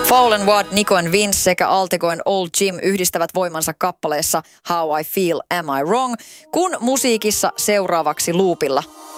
Fallen What, Nico and Vince sekä Altegoen Old Jim yhdistävät voimansa kappaleessa How I Feel, Am I Wrong, kun musiikissa seuraavaksi loopilla